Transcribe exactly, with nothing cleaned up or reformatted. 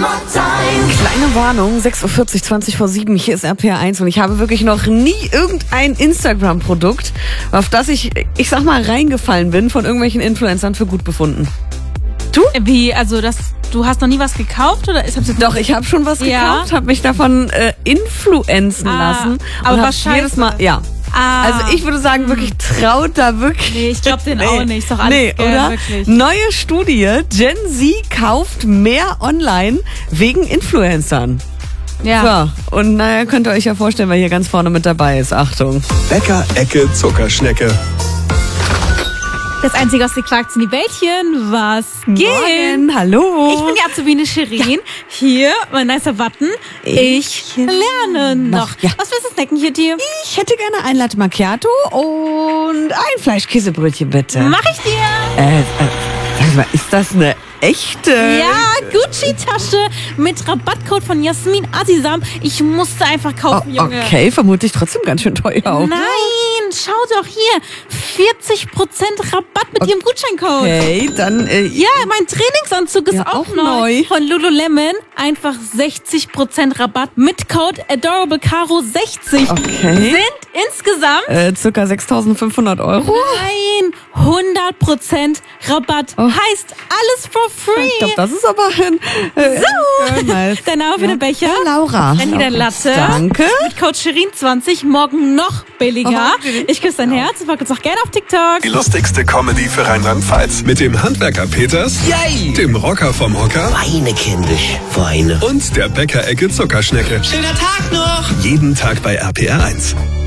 Kleine Warnung, sechs Uhr vierzig, zwanzig vor sieben, hier ist R P R eins und ich habe wirklich noch nie irgendein Instagram-Produkt, auf das ich, ich sag mal, reingefallen bin, von irgendwelchen Influencern für gut befunden. Du? Wie, also das, du hast noch nie was gekauft? Oder? Ich hab's jetzt Doch, ich habe schon was Ja. gekauft, habe mich davon äh, influenzen Ah, lassen. aber und hab was scheiße. jedes Mal, ja. Ah. Also ich würde sagen, wirklich traut da wirklich. Nee, ich glaub den auch nicht. Ist doch alles nee, Scam, oder? wirklich. Neue Studie, Gen Z kauft mehr online wegen Influencern. Ja. So, und naja, könnt ihr euch ja vorstellen, wer hier ganz vorne mit dabei ist. Achtung. Bäcker, Ecke, Zuckerschnecke. Das einzige aus die Clarkson, die Bällchen, was geht? Morgen, hallo. Ich bin die Azubine Shirin. Hier, mein nicer Button. Ich, lerne noch. noch, ja. Was willst du snacken hier, dir? Ich hätte gerne ein Latte Macchiato und ein Fleischkäsebrötchen, bitte. Mach ich dir. Äh, äh, sag mal, ist das eine echte? Ja, Gucci-Tasche mit Rabattcode von Jasmin Azizam. Ich musste einfach kaufen, Oh, Junge. okay, vermutlich trotzdem ganz schön teuer auch. Nein, schau doch hier. vierzig Prozent Rabatt mit ihrem Gutscheincode. Okay, dann, äh, Ja, mein Trainingsanzug ist Ja, auch, auch neu. neu. Von Lululemon. Einfach sechzig Prozent Rabatt mit Code Adorable Caro sechzig. Okay. Sind insgesamt äh, circa sechstausendfünfhundert Euro. nein, hundert Prozent Rabatt. Oh. Heißt alles for free. Ich glaube, das ist aber ein, äh, So. äh, nice. Dein Name für den Becher? Ja, Laura. Dann hier dein Latte. Danke. Mit Code Shirin zwanzig. Morgen noch billiger. Okay. Ich küsse dein Herz. Folgt uns auch gerne auf TikTok. Die lustigste Comedy für Rheinland-Pfalz. Mit dem Handwerker Peters, Yay! dem Rocker vom Hocker Weine, kindisch, Weine. und der Bäcker-Ecke Zuckerschnecke. Schöner Tag noch! Jeden Tag bei R P R eins.